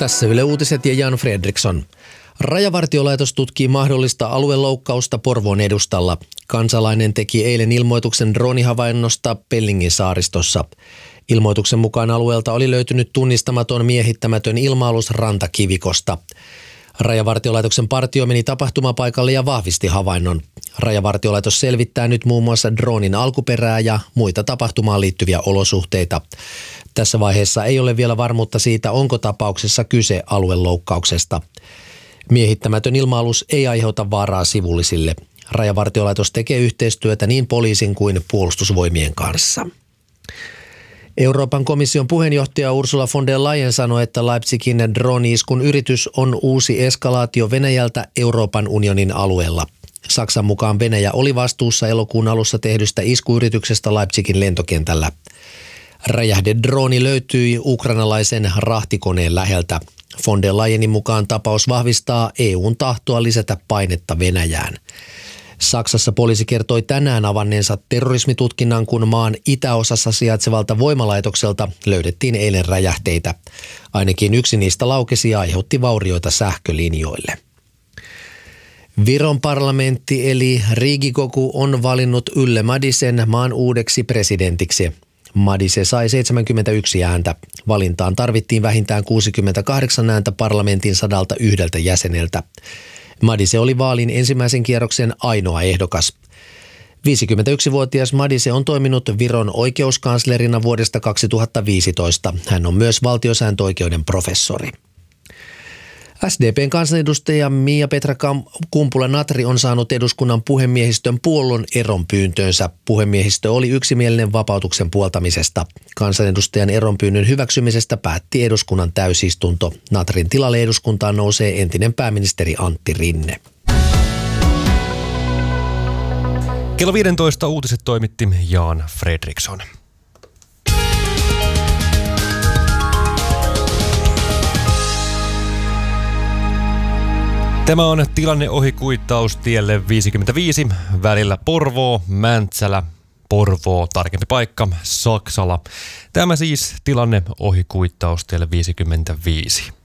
Tässä Yle Uutiset ja Jan Fredriksson. Rajavartiolaitos tutkii mahdollista alueloukkausta Porvoon edustalla. Kansalainen teki eilen ilmoituksen droonihavainnosta Pellingin saaristossa. Ilmoituksen mukaan alueelta oli löytynyt tunnistamaton miehittämätön ilma-alus Rantakivikosta. Rajavartiolaitoksen partio meni tapahtumapaikalle ja vahvisti havainnon. Rajavartiolaitos selvittää nyt muun muassa droonin alkuperää ja muita tapahtumaan liittyviä olosuhteita. Tässä vaiheessa ei ole vielä varmuutta siitä, onko tapauksessa kyse alueloukkauksesta. Miehittämätön ilma-alus ei aiheuta vaaraa sivullisille. Rajavartiolaitos tekee yhteistyötä niin poliisin kuin puolustusvoimien kanssa. Euroopan komission puheenjohtaja Ursula von der Leyen sanoi, että Leipzigin drooni-iskun yritys on uusi eskalaatio Venäjältä Euroopan unionin alueella. Saksan mukaan Venäjä oli vastuussa elokuun alussa tehdystä iskuyrityksestä Leipzigin lentokentällä. Räjähdedrooni löytyi ukrainalaisen rahtikoneen läheltä. Von der Leyenin mukaan tapaus vahvistaa EUn tahtoa lisätä painetta Venäjään. Saksassa poliisi kertoi tänään avanneensa terrorismitutkinnan, kun maan itäosassa sijaitsevalta voimalaitokselta löydettiin eilen räjähteitä. Ainakin yksi niistä laukesi ja aiheutti vaurioita sähkölinjoille. Viron parlamentti eli Riigikogu on valinnut Ülle Madisen maan uudeksi presidentiksi. Madise sai 71 ääntä. Valintaan tarvittiin vähintään 68 ääntä parlamentin 101 jäseneltä. Madise oli vaalin ensimmäisen kierroksen ainoa ehdokas. 51-vuotias Madise on toiminut Viron oikeuskanslerina vuodesta 2015. Hän on myös valtiosääntöoikeuden professori. SDP:n kansanedustaja Miia-Petra Kumpula-Natri on saanut eduskunnan puhemiehistön puollon eronpyyntöönsä. Puhemiehistö oli yksimielinen vapautuksen puoltamisesta. Kansanedustajan eronpyynnön hyväksymisestä päätti eduskunnan täysistunto. Natrin tilalle eduskuntaan nousee entinen pääministeri Antti Rinne. Kello 15 uutiset toimitti Jan Fredriksson. Tämä on tilanne ohikuittaus tielle 55 välillä Porvoo, Mäntsälä, Porvoo, tarkempi paikka, Saksala. Tämä siis tilanne ohikuittaus tielle 55.